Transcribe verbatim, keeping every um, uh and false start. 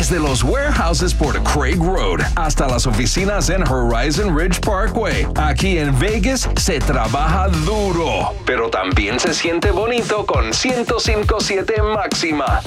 Desde los warehouses por Craig Road hasta las oficinas en Horizon Ridge Parkway. Aquí en Vegas se trabaja duro, pero también se siente bonito con ciento cinco punto siete Máxima.